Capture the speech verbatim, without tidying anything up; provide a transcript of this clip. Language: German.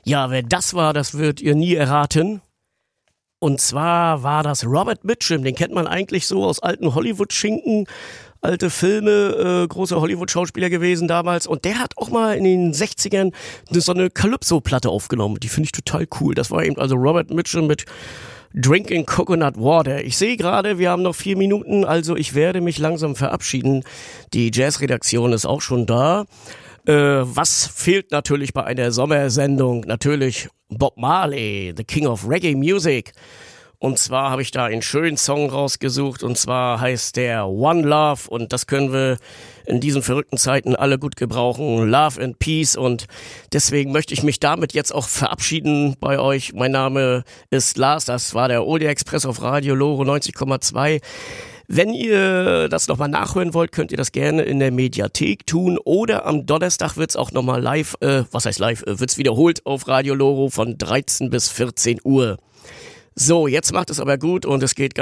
Ja, wer das war, das wird ihr nie erraten. Und zwar war das Robert Mitchum, den kennt man eigentlich so aus alten Hollywood-Schinken, alte Filme, äh, großer Hollywood-Schauspieler gewesen damals. Und der hat auch mal in den sechzigern so eine Calypso-Platte aufgenommen. Die finde ich total cool. Das war eben also Robert Mitchum mit Drinking Coconut Water. Ich sehe gerade, wir haben noch vier Minuten, also ich werde mich langsam verabschieden. Die Jazz-Redaktion ist auch schon da. Äh, was fehlt natürlich bei einer Sommersendung? Natürlich Bob Marley, the King of Reggae Music. Und zwar habe ich da einen schönen Song rausgesucht und zwar heißt der One Love und das können wir in diesen verrückten Zeiten alle gut gebrauchen. Love and Peace und deswegen möchte ich mich damit jetzt auch verabschieden bei euch. Mein Name ist Lars, das war der Oldie Express auf Radio Loro neunzig Komma zwei. Wenn ihr das nochmal nachhören wollt, könnt ihr das gerne in der Mediathek tun oder am Donnerstag wird's auch nochmal live, äh, was heißt live, äh, wird's wiederholt auf Radio Loro von dreizehn bis vierzehn Uhr. So, jetzt macht es aber gut und es geht ganz